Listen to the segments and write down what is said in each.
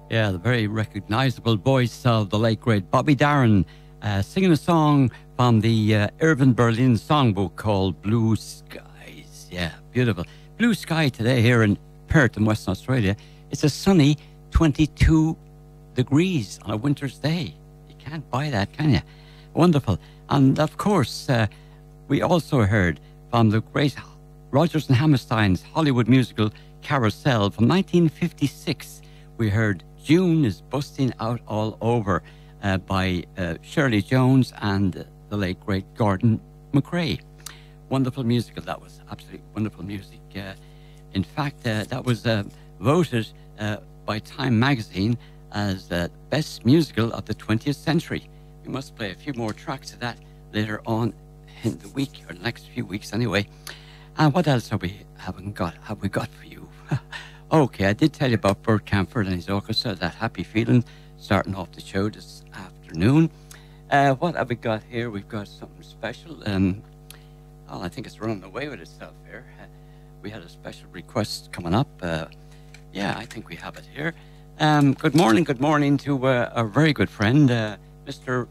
Yeah, the very recognizable voice of the late great Bobby Darin, singing a song from the Irving Berlin songbook called Blue Skies. Yeah, beautiful. Blue sky today here in Perth in Western Australia. It's a sunny 22 degrees on a winter's day. You can't buy that, can you? Wonderful. And of course, we also heard from the great Rodgers and Hammerstein's Hollywood musical Carousel from 1956. We heard June is Busting Out All Over by Shirley Jones and the late great Gordon MacRae. Wonderful musical. That was absolutely wonderful music. In fact, that was voted by Time magazine as the best musical of the 20th century. We must play a few more tracks of that later on in the week, or the next few weeks anyway. And what else have we got for you? Okay, I did tell you about Bert Camford and his orchestra, that happy feeling, starting off the show this afternoon. What have we got here? We've got something special. I think it's running away with itself here. We had a special request coming up. Yeah, I think we have it here. Good morning to our very good friend, Mr.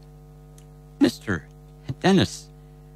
Dennis.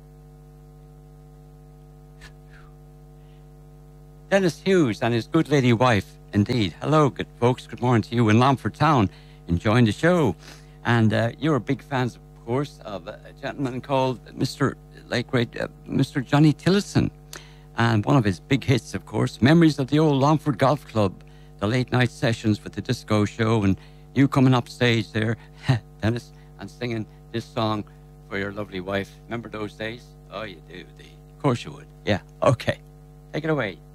Dennis Hughes and his good lady wife, indeed. Hello, good folks. Good morning to you in Longford Town, enjoying the show. And you're big fans, of course, of a gentleman called Mr. Johnny Tillotson. And one of his big hits, of course, Memories of the Old Longford Golf Club, the late night sessions with the disco show, and you coming up stage there, Dennis, and singing this song for your lovely wife. Remember those days? Oh, you do. Of course you would. Yeah, okay. Take it away.